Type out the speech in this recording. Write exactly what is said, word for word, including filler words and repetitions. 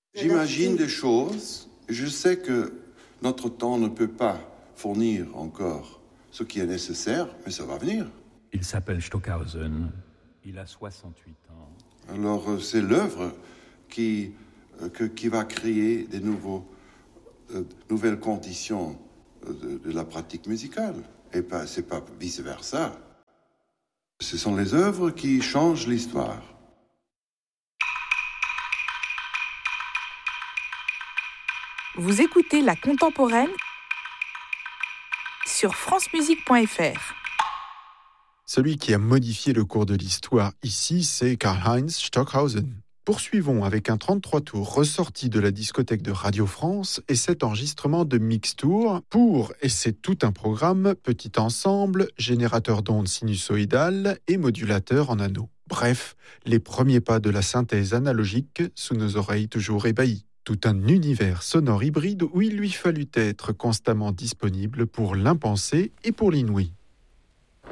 J'imagine des choses. Je sais que notre temps ne peut pas fournir encore ce qui est nécessaire, mais ça va venir. Il s'appelle Stockhausen. Il a soixante-huit ans. Alors, c'est l'œuvre qui, euh, que, qui va créer des nouveaux, euh, nouvelles conditions de, de la pratique musicale. Et pas, c'est pas vice-versa. Ce sont les œuvres qui changent l'histoire. Vous écoutez La Contemporaine sur francemusique point f r. Celui qui a modifié le cours de l'histoire ici, c'est Karlheinz Stockhausen. Poursuivons avec un trente-trois tours ressorti de la discothèque de Radio France et cet enregistrement de Mixtour pour, et c'est tout un programme, petit ensemble, générateur d'ondes sinusoïdales et modulateur en anneaux. Bref, les premiers pas de la synthèse analogique sous nos oreilles toujours ébahies. Tout un univers sonore hybride où il lui fallut être constamment disponible pour l'impensé et pour l'inouï.